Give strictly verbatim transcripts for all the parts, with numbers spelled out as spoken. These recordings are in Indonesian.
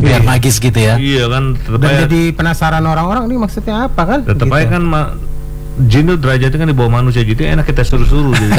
biar magis gitu ya. Iya kan, tetap Dan aja, jadi penasaran orang-orang ini maksudnya apa kan? tetap Gitu. aja kan ma- jin itu derajatnya kan di bawah manusia, jadi enak kita suruh-suruh jadi.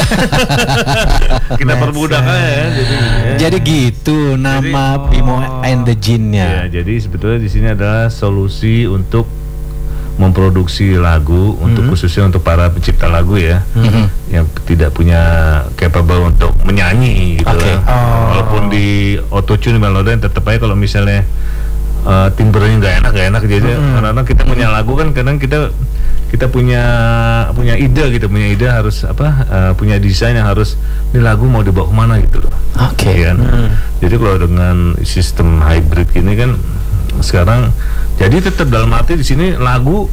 Kita perbudak aja ya, jadi ya. Jadi gitu nama Jadi- Bimo oh. and the Ya, Jin-nya. jadi sebetulnya di sini adalah solusi untuk memproduksi lagu untuk Mhm. khususnya untuk para pencipta lagu ya, Mhm. yang tidak punya capable untuk menyanyi gitu Oke. lah. Oh. Walaupun di autotune melodi tetap aja kalau misalnya uh, timbrenya nggak enak nggak enak jadi Mhm. kadang-kadang kita punya lagu kan kadang kita kita punya punya ide gitu, punya ide harus apa uh, punya desain yang harus ini lagu mau dibawa kemana gitu loh. Oke. Iya kan? Mhm. Jadi kalau dengan sistem hybrid gini kan sekarang jadi tetap dalam arti di sini lagu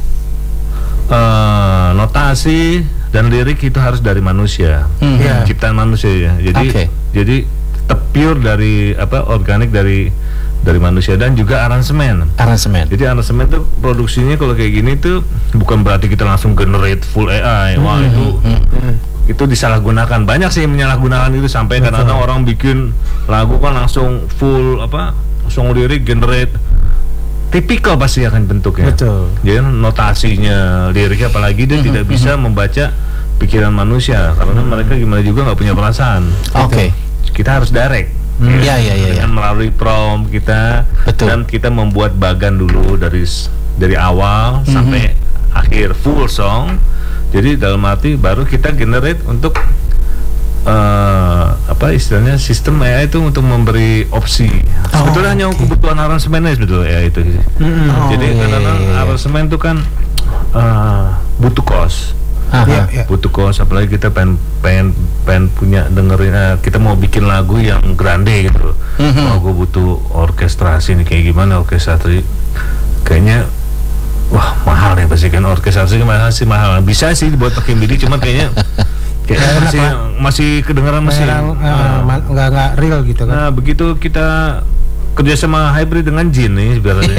uh, notasi dan lirik itu harus dari manusia, Mhm. Iya. ciptaan manusia ya. Jadi Oke. jadi tetap pure dari apa organik dari dari manusia dan juga aransemen. Aransemen. Jadi aransemen tuh produksinya kalau kayak gini tuh bukan berarti kita langsung generate full A I. Wah itu Mhm. itu disalahgunakan. Banyak sih yang menyalahgunakan itu sampai Betul. kadang-kadang orang bikin lagu kan langsung full apa langsung lirik generate tipikal pasti akan bentuknya. Betul. Jadi notasinya liriknya apalagi dia tidak bisa membaca pikiran manusia karena mereka gimana juga nggak punya perasaan. Oke. Kita harus direct. Iya iya iya. Dengan melalui prompt kita Betul. dan kita membuat bagan dulu dari s- dari awal sampai akhir full song. Jadi dalam arti baru kita generate untuk eh, apa istilahnya sistem A I itu untuk memberi opsi. Sebetulnya hanya kebutuhan aransemennya sebetulnya A I itu. Mhm. Oh, Jadi iya, kadang-kadang iya, iya. aransemen itu kan eh, butuh cost. Aha. Iya, iya. Butuh cost, apalagi kita pengen pengen pengen punya dengerin eh, kita mau bikin lagu yang grande gitu. Mhm. Oh, gue butuh orkestrasi nih kayak gimana orkestrasi? Kayaknya wah mahal ya pasti kan orkestrasi mahal sih mahal. Bisa sih dibuat pakai MIDI cuma kayaknya kayaknya Nggak enak, masih Pak. masih kedengaran mesin. Kayak Nah, uh, ma- nggak nggak real gitu kan? nah, begitu kita kerjasama hybrid dengan Jin nih sebenarnya.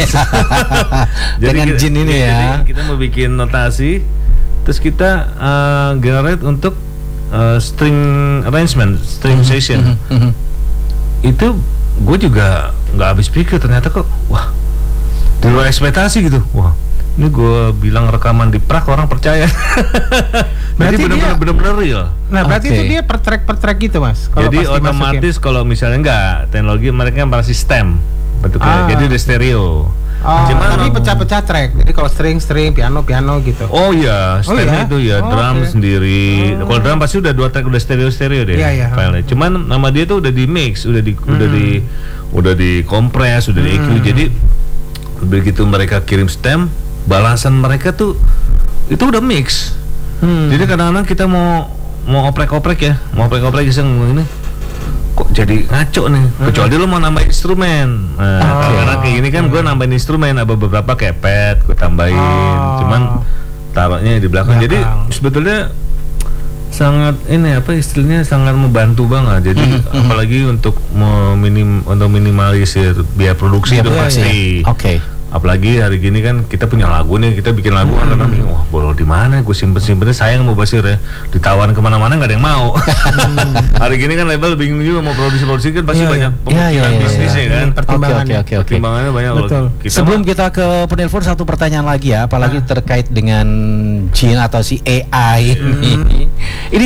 Dengan kita- Jin ini jadi ya. kita mau bikin notasi, terus kita uh, generate untuk uh, string arrangement, string session. Mhm. Itu gue juga nggak habis pikir ternyata kok, wah, di luar ekspektasi gitu, wah. Ini gue bilang rekaman di Prak orang percaya. Jadi Berarti benar-benar dia- benar-benar real. Nah berarti Oke. itu dia per track per track gitu mas. Kalau Jadi pas dimasukin. otomatis kalau misalnya enggak teknologi mereka masih stem bentuknya. Ah. Jadi udah stereo. Oh, Cuman tapi pecah-pecah track. Jadi kalau string string, piano piano gitu. oh iya, Oh stemnya iya? itu ya Oh, drum oke. sendiri. Kalau drum pasti udah dua track udah stereo stereo deh. Iya, iya. filenya. Cuman nama dia tuh udah di mix, udah di udah Hmm. di udah di kompres, udah di E Q. Jadi begitu mereka kirim stem, balasan mereka tuh itu udah mix. Hmm. Jadi kadang-kadang kita mau mau oprek-oprek ya, mau oprek-oprek iseng ini kok jadi ngaco nih. Kecuali lo mau nambah instrumen. Nah, Oh. karena kayak gini kan gue nambahin instrumen, ada beberapa kayak pad gue tambahin. Oh. Cuman taruhnya di belakang. Jadi Belakang. sebetulnya sangat ini apa istilahnya sangat membantu banget. Jadi apalagi untuk meminim untuk minimalisir biaya produksi Iya, itu iya, pasti. iya. Oke. Apalagi hari gini kan kita punya lagu nih, kita bikin lagu kan kadang bingung, wah boleh di mana gue simpen simpennya sayang mau basir ya, ditawarin kemana-mana nggak ada yang mau. Hari gini kan label bingung juga mau produksi produksi kan pasti Iya, banyak iya. pemikiran Iya, iya, iya, bisnisnya iya. kan. Per- Pertimbangannya. Oke, oke, oke, oke. Pertimbangannya banyak. Kalau Betul. kita Sebelum mah- kita ke penelpon satu pertanyaan lagi ya, apalagi terkait dengan Jin atau si A I ini. Ini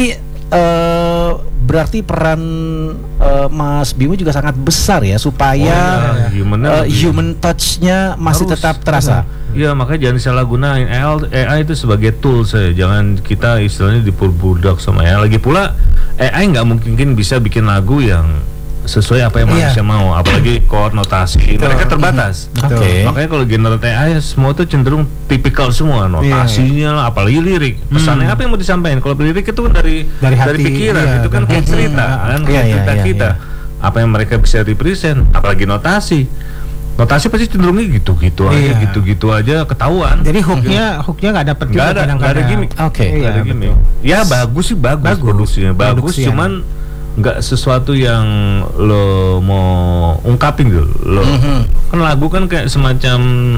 eh, berarti peran eh, Mas Bimo juga sangat besar ya supaya Oh, iya, humannya eh, lebih- human touch-nya masih Harus, tetap terasa. Iya makanya jangan disalahgunain A I itu sebagai tool saya, jangan kita istilahnya diperbudak sama A I. Lagi pula A I nggak mungkin bisa bikin lagu yang sesuai apa yang Iya. manusia mau, apalagi chord notasi mereka terbatas. Betul. Oke. Makanya kalau generate A I semua itu cenderung tipikal semua, notasinya lah, apalagi lirik. Pesannya apa yang mau disampaikan? Kalau lirik itu kan dari Dari hati, pikiran, iya, itu kan dari kayak hati. cerita, Hmm. kan Iya, kayak iya, cerita iya, kita. Apa yang mereka bisa represent, apalagi notasi. Notasi pasti cenderungnya gitu-gitu aja, Iya. gitu-gitu aja ketahuan. Jadi hooknya hooknya nggak dapet Nggak ada, nggak ada gimmick. Oke. Iya, Nggak ada gimmick. Ya bagus sih bagus, Bagus. produksinya bagus, Produksinya. cuman nggak sesuatu yang lo mau ungkapin gitu. Lo kan lagu kan kayak semacam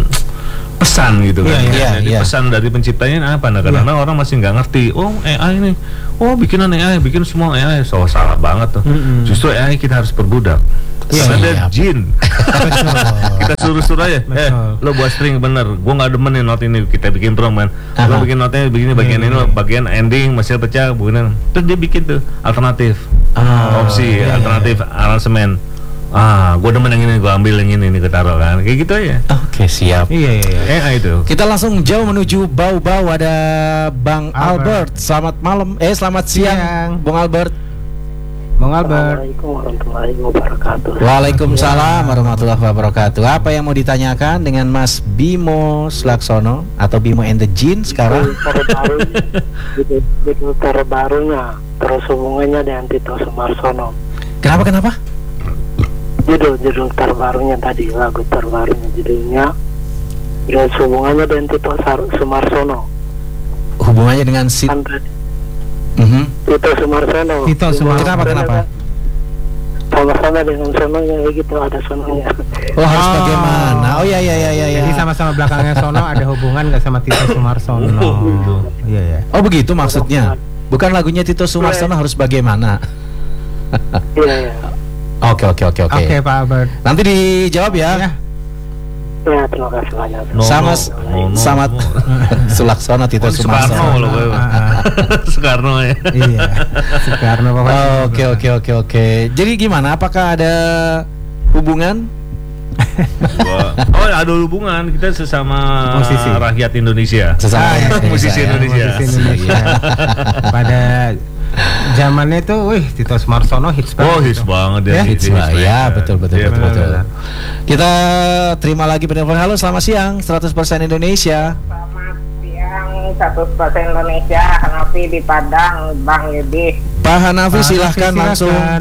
pesan gitu kan. Iya, iya, Jadi iya. pesan dari penciptanya apa? Nah, kadang-kadang orang masih nggak ngerti. Oh A I ini, oh bikinan A I, bikin semua A I, so salah banget tuh. Mm-mm. Justru A I kita harus perbudak. Iya, Karena iya. ada jin. Betul. Kita suruh-suruh aja. Eh, lo buat string bener. Gua nggak demen nih not ini, kita bikin prom kan. Lo bikin notnya begini, bagian ini, lo bagian ending masih pecah, bukan. Terus dia bikin tuh alternatif, Ah, opsi, iya, alternatif aransemen. Ah, gue demen yang ini, gue ambil yang ini, ini ketaruh kan, kayak gitu aja. Oke, siap. Iya iya iya. Eh, itu. Kita langsung jauh menuju Bau-Bau, ada Bang Albert. Albert. Selamat malam, eh selamat siang, Siang. Bang Albert. Bang Albert. Assalamualaikum warahmatullahi wabarakatuh. Waalaikumsalam warahmatullahi wabarakatuh. Apa yang mau ditanyakan dengan Mas Bimo Slaksono atau Bimo and the Jin sekarang? Terbaru, judul, judul terbarunya, terus hubungannya dengan Tito Sumarsono. Kenapa kenapa? Judul judul terbarunya tadi, lagu terbarunya judulnya, terus hubungannya dengan Tito Sar- Sumarsono. Hubungannya dengan si Kan tadi, Mhm. Tito Sumarsono. Tito Sumarsono. Kenapa kenapa? Sama-sama dengan sononya begitu, ada sononya. Oh, harus Oh. bagaimana? Oh ya ya ya ya ya. Jadi sama-sama belakangnya Sono ada hubungan nggak sama Tito Sumarsono? Oh, gitu. Iya iya. Oh begitu maksudnya. Bukan lagunya Tito Sumarsono harus bagaimana? Iya, iya. Oke oke oke oke. Oke Pak Albert. Nanti dijawab ya. Ya. Ya, terima kasih banyak. No, Sama no, s- no, no, sama no. Sulaksono Tito Oh, Soekarno Sumarsono. loh, gue. Soekarno ya. Iya. Soekarno Pak. Oh, Oke oke oke oke. Jadi gimana? Apakah ada hubungan? Gua- oh, ada hubungan kita sesama Musisi. rakyat Indonesia. Sesama Ah, rakyat iya, musisi ya. Indonesia. Musisi Indonesia. Pada zamannya itu, wih Tito Sumarsono hits banget. Oh, hits itu. banget Ya, ya. Hits lah, ya betul betul Iya, betul betul. betul. Kita terima lagi penelpon. Halo, selamat siang. seratus persen Indonesia. Selamat siang, seratus persen Indonesia, Hanafi di Padang, Bang Yudi. Pak Hanafi Pak silahkan Hanafi, langsung. silakan.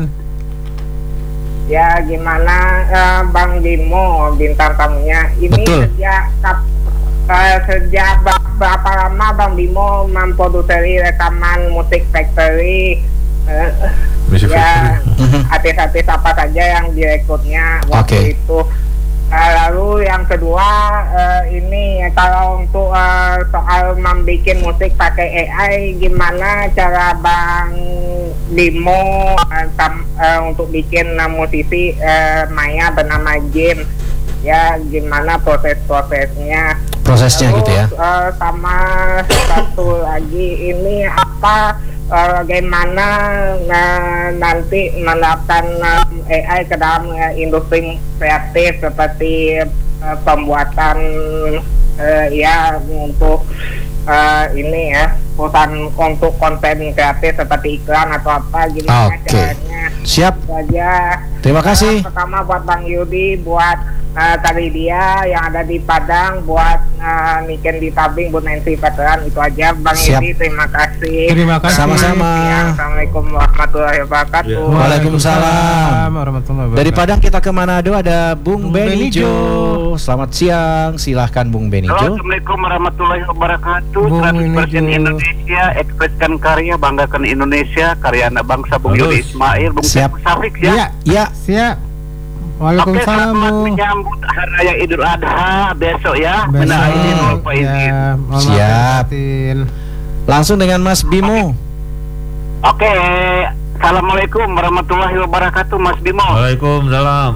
Ya gimana eh, Bang Bimo, bintang tamunya. Ini Betul. sejak kap- eh, sejak ber- berapa lama Bang Bimo memproduksi rekaman musik factory? Eh, Music ya Mhm. artis-artis apa saja yang direkrutnya waktu Oke. itu. Eh, lalu yang kedua, eh, ini kalau untuk eh, soal membuat musik pakai A I, gimana cara Bang Bimo eh, tam- eh, untuk bikin eh, musisi eh, Maya bernama Jin, ya gimana proses-prosesnya? Prosesnya Terus, gitu ya. eh, sama satu lagi, ini apa eh, bagaimana eh, nanti menerapkan eh, A I ke dalam eh, industri kreatif seperti eh, pembuatan eh, ya untuk eh, ini ya perusahaan untuk konten kreatif seperti iklan atau apa, gimana Oke. caranya? Siap. Itu aja. Terima kasih. Eh, pertama buat Bang Yudi, buat uh, tadi dia yang ada di Padang, buat uh, Niken di Tabing, buat Nancy Veteran, itu aja Bang Siap. Yudi, terima kasih. Terima kasih. Sama-sama. Ya, Assalamualaikum warahmatullahi wabarakatuh. Ya. Waalaikumsalam. warahmatullahi wabarakatuh. Dari Padang kita ke Manado, ada Bung Bung Benijo. Benijo. Selamat siang, silahkan Bung Benijo. Assalamualaikum warahmatullahi wabarakatuh. Bung seratus persen Benijo. Indonesia, ekspreskan karya, banggakan Indonesia, karya anak bangsa. Bung Bagus. Yudi Ismail, Bung Siap. Teguh Safik ya. Iya, Ya, siap. Oke, Waalaikumsalam selamat Bu. menyambut Hari Raya Idul Adha besok ya. Besok, Minal aidin wal faizin. ya, mohon maaf Siap. batin. langsung dengan Mas Bimo. Oke, Assalamualaikum warahmatullahi wabarakatuh, Mas Bimo. Waalaikumsalam.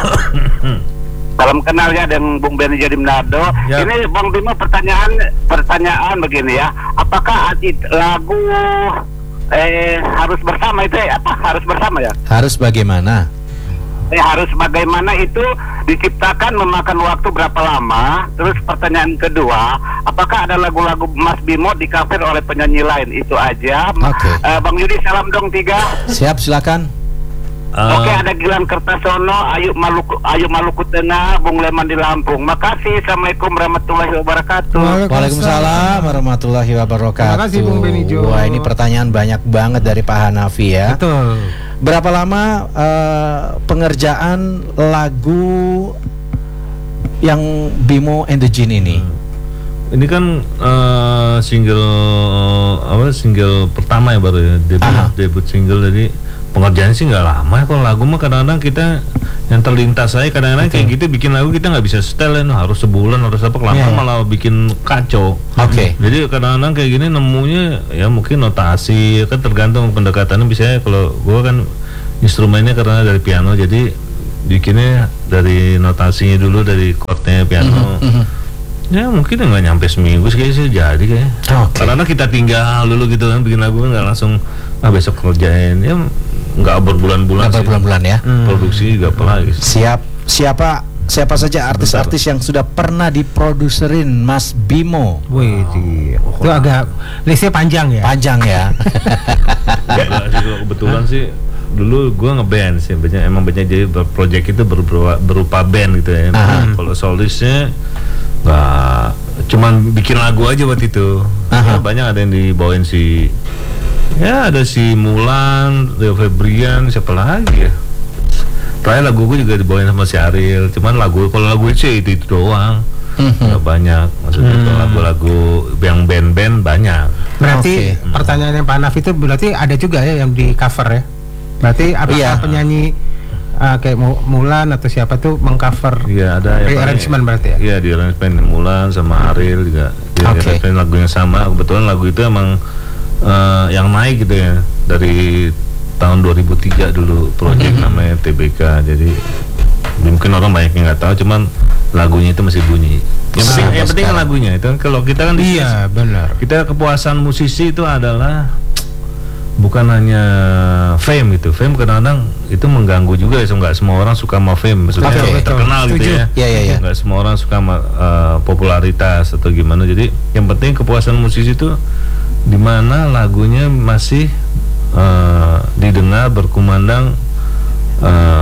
Salam kenal ya dengan Bung Benny Jadi Manado. Ya. Ini Bang Bimo, pertanyaan pertanyaan begini ya. Apakah arti lagu eh harus bersama itu eh, apa harus bersama ya? Harus bagaimana? Eh, harus bagaimana itu diciptakan memakan waktu berapa lama? Terus pertanyaan kedua, apakah ada lagu-lagu Mas Bimo di-cover oleh penyanyi lain? Itu aja. Oke. Eh, Bang Yudi, salam dong tiga. Siap, silakan. Eh, Oke, ada Gilang Kertasono, Ayu Maluku, Ayu Maluku Tengah, Bung Leman di Lampung. Makasih. Assalamualaikum warahmatullahi wabarakatuh. Waalaikumsalam warahmatullahi wabarakatuh. Terima kasih, Bung Benijo. Wah, ini pertanyaan banyak banget dari Pak Hanafi ya. Betul. Berapa lama eh, pengerjaan lagu yang Bimo and the Jin ini? Ini kan eh, single apa single pertama ya baru ya debut, Aha. debut single, jadi pengerjaan sih nggak lama ya. Kalau lagu mah kadang-kadang kita yang terlintas saya kadang-kadang kayak gitu bikin lagu kita nggak bisa setel ya, no, harus sebulan harus apa, lama Iya. malah bikin kacau. Oke. Jadi kadang-kadang kayak gini nemunya ya mungkin notasi kan tergantung pendekatannya. Misalnya kalau gua kan instrumennya karena dari piano, jadi bikinnya dari notasinya dulu, dari chordnya piano. Mhm. Ya mungkin nggak nyampe seminggu sih kayaknya sih jadi kayak. Oke. Karena kita tinggal dulu gitu kan bikin lagu, nggak langsung ah besok kerjain, ya nggak berbulan-bulan Nggak sih. berbulan-bulan ya. Produksi juga apalagi. Siap. Siapa siapa saja artis-artis yang sudah pernah diproduserin Mas Bimo? Wih, di- itu agak listnya panjang ya. Panjang ya. Enggak sih, kalau kebetulan sih dulu gue ngeband sih, banyak emang banyak jadi ber- project itu berupa, berupa band gitu ya. Aha. Kalau solisnya nggak, cuman bikin lagu aja waktu itu. Aha. Ya, banyak ada yang dibawain si, ya ada si Mulan, Rio Febrian, siapa lagi ya. Terakhir lagu gue juga dibawain sama si Ariel. Cuman lagu, kalau lagu itu itu, itu doang. Nggak banyak. Maksudnya kalau lagu-lagu yang band-band banyak. Berarti Oke. pertanyaannya Pak Naf itu berarti ada juga ya yang di cover ya. Berarti apakah Iya. penyanyi uh, kayak Mu- Mulan atau siapa tuh mengcover Iya ada yang rearrangement berarti ya? Iya di arrangement Mulan sama Ariel juga. Di Oke. arrangement lagunya sama. Kebetulan lagu itu emang eh, yang naik gitu ya dari tahun dua ribu tiga dulu project namanya T B K. Jadi mungkin orang banyak yang nggak tahu, cuman lagunya itu masih bunyi. Yang penting, Sampai yang penting kan sekarang. lagunya itu kan, kalau kita kan di Iya, benar. kita kepuasan musisi itu adalah bukan hanya fame itu. Fame kadang-kadang itu mengganggu juga ya, so nggak semua orang suka sama fame, maksudnya Oke, betul. terkenal gitu Setuju. ya. Iya, iya, iya. Nggak semua orang suka sama uh, popularitas atau gimana. Jadi yang penting kepuasan musisi itu di mana lagunya masih uh, didengar, berkumandang uh,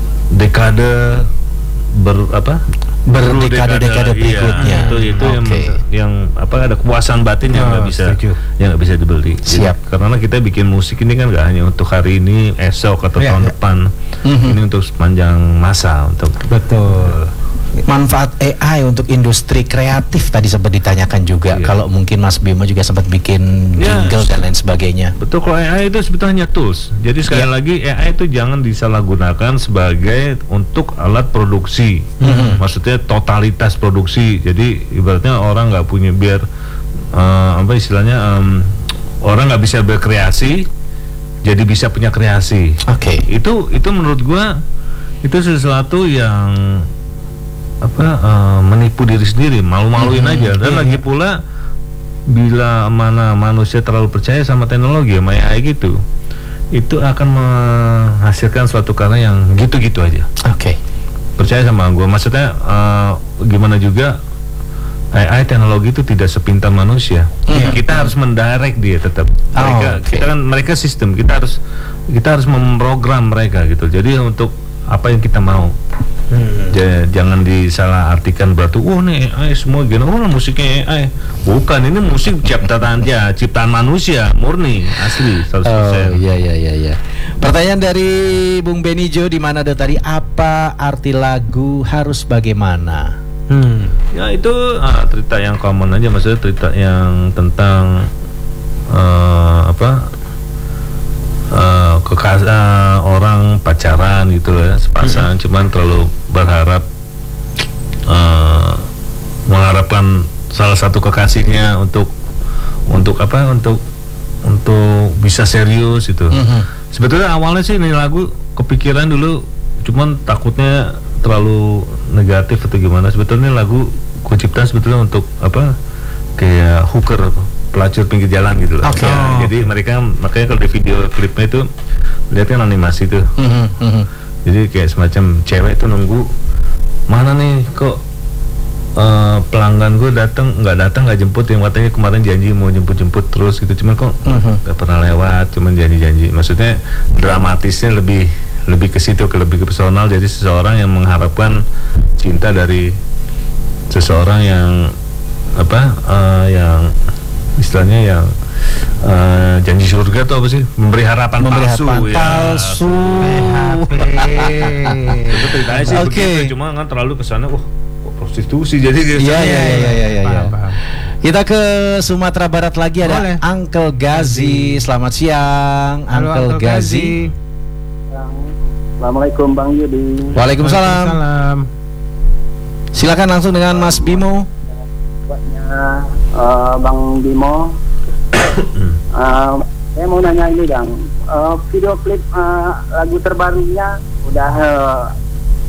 dekade ber apa Berdekade-dekade Iya, berikutnya. itu itu yang Oke. yang apa, ada kepuasan batin yang nggak Oh, bisa setuju. yang nggak bisa dibeli. Jadi, Siap. karena kita bikin musik ini kan nggak hanya untuk hari ini, esok atau Iya, tahun iya. depan. Mhm. Ini untuk sepanjang masa, untuk Betul. Manfaat A I untuk industri kreatif tadi sempat ditanyakan juga. Iya. Kalau mungkin Mas Bimo juga sempat bikin Ya, jingle dan lain sebagainya. betul. Kalau A I itu sebetulnya tools. Jadi sekali Iya. lagi A I itu jangan disalahgunakan sebagai untuk alat produksi. Mhm. Maksudnya totalitas produksi. Jadi ibaratnya orang nggak punya, biar eh, apa istilahnya, em, orang nggak bisa berkreasi, jadi bisa punya kreasi. Oke. Itu itu menurut gua itu sesuatu yang apa, eh, menipu diri sendiri, malu-maluin Hmm, aja. Dan iya, lagi iya. pula bila mana manusia terlalu percaya sama teknologi, sama A I gitu, itu akan menghasilkan suatu karya yang gitu-gitu aja. Oke. Percaya sama gua, maksudnya eh, gimana juga A I teknologi itu tidak sepintar manusia. Hmm. Kita harus mendirect dia tetap. Oh, Mereka oke. kita kan mereka sistem, kita harus kita harus memprogram mereka gitu. Jadi untuk apa yang kita mau. Ja- jangan disalahartikan berarti wah nih A I semua gini, oh musiknya A I. Bukan, ini musik ciptaan ya, ciptaan manusia murni asli seratus persen. Oh iya iya iya iya. Pertanyaan dari Bung Benijo di mana ada tadi, apa arti lagu harus bagaimana? Hmm. Ya itu ah, cerita yang common aja, maksudnya cerita yang tentang eh, apa eh, kekas eh, orang pacaran gitu ya, sepasang, cuman terlalu berharap eh, mengharapkan salah satu kekasihnya untuk untuk apa untuk untuk bisa serius itu. Mhm. Sebetulnya awalnya sih ini lagu kepikiran dulu, cuman takutnya terlalu negatif atau gimana. Sebetulnya lagu gue ciptain sebetulnya untuk apa, kayak hooker, pelacur pinggir jalan gitu loh. Oke. Ya, Oh, jadi mereka makanya kalau di video klipnya itu lihat kan animasi tuh. Mhm, mhm. Jadi kayak semacam cewek tuh nunggu, mana nih kok eh, pelanggan gue datang nggak datang nggak jemput, yang katanya kemarin janji mau jemput-jemput terus gitu, cuman kok Mhm. nggak pernah lewat, cuman janji-janji. Maksudnya dramatisnya lebih lebih ke situ, ke lebih ke personal. Jadi seseorang yang mengharapkan cinta dari seseorang yang apa eh, yang istilahnya yang eh, janji surga atau apa sih, memberi harapan Memberi palsu harapan ya. palsu. Itu ceritanya sih Oke. begitu, cuma kan terlalu kesana, wah kok prostitusi jadi Iya kesannya. iya iya iya iya. iya. Paham, paham. Kita ke Sumatera Barat lagi, ada Boleh. Uncle Gazi. Selamat siang, Halo, Uncle Uncle Gazi. Assalamualaikum Bang Yudi. Waalaikumsalam. Waalaikumsalam. Silakan langsung dengan Mas Bimo. Buatnya eh, Bang Bimo. Eh, saya mau nanya ini Bang. Eh, video klip eh, lagu terbarunya udah eh,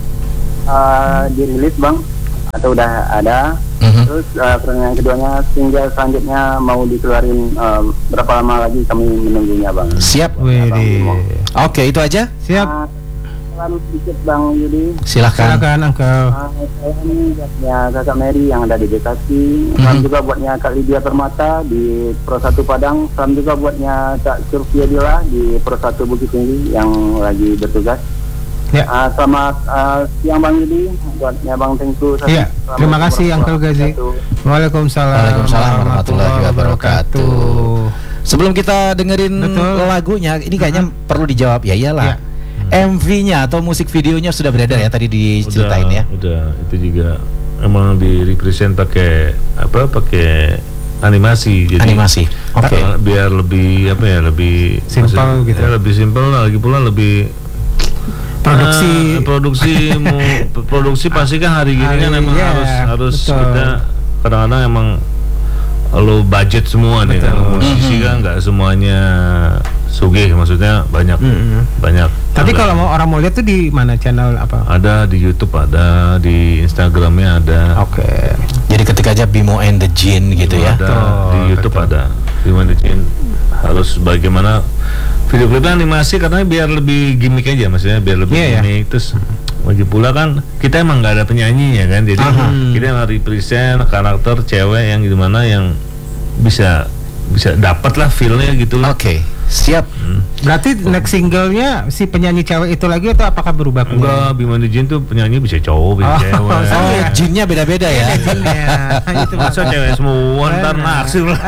uh, dirilis bang atau udah ada. Mhm. Terus uh, pertanyaan keduanya, single selanjutnya mau dikeluarin uh, berapa lama lagi kami menunggunya bang? Siap. Widih. Oke, itu aja. Siap. Uh, Selalu sedikit bang Yudi. Silahkan. Silakan Uncle. Uh, saya ini buatnya kakak Mary yang ada di Bekasi. Salam Mhm. juga buatnya Kak Lydia Permata di Pro satu Padang. Salam juga buatnya Kak Surfia Dila di Pro satu Bukit Tinggi yang lagi bertugas. Ya. Uh, selamat uh, siang Bang Yudi, buatnya Bang Tengku. Iya, terima kasih Uncle Gazi. Waalaikumsalam. Waalaikumsalam warahmatullahi wabarakatuh. Sebelum kita dengerin Betul. lagunya, ini kayaknya perlu dijawab ya iyalah. Iya. M V-nya atau musik videonya sudah beredar ya tadi diceritain ya. Udah, itu juga emang di represent pakai apa? Pakai animasi. Jadi Animasi. Oke. uh, biar lebih apa ya? Lebih Simple maksud- gitu. ya, lebih simpel, lagi pula lebih Produksi. Ah, produksi mau produksi pasti kan hari gini kan Hari- emang iya, harus harus betul. kita kadang-kadang emang lo budget semua nih kan, musisi kan nggak semuanya sugih, maksudnya banyak Mm-mm. banyak. Tapi Ada- kalau mau orang mau lihat tuh di mana channel apa? ada di YouTube, ada di Instagramnya, ada Oke. Jadi ketika aja Bimo and the Jin gitu ya. ada Betul, di YouTube betul. ada. Gimana Jin harus bagaimana video klipnya animasi karena biar lebih gimmick aja, maksudnya biar lebih Iya, iya. gimmick. Terus lagi pula kan kita emang nggak ada penyanyinya kan, jadi kita emang represent karakter cewek yang gimana yang bisa bisa dapat lah feelnya gitu loh. Oke, siap. Berarti next singlenya si penyanyi cewek itu lagi atau apakah berubah penyanyi? Enggak, Bima the Jin tuh penyanyi bisa cowok, bisa Oh, cewek. sama Oh, ya? jinnya beda-beda ya. Itu Masa cewek semua ntar naksir lah.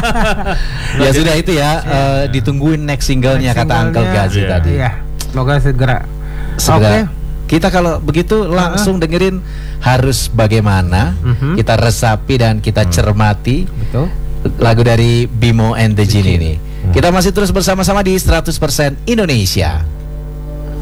Ya sudah itu ya, eh, ditungguin next singlenya kata Uncle Gazi Iya. tadi. Iya. Semoga segera. Segera. Oke. Kita kalau begitu langsung dengerin Harus Bagaimana. Mhm. Kita resapi dan kita cermati Betul. lagu dari Bimo and the Jin ini. Kita masih terus bersama-sama di seratus persen Indonesia.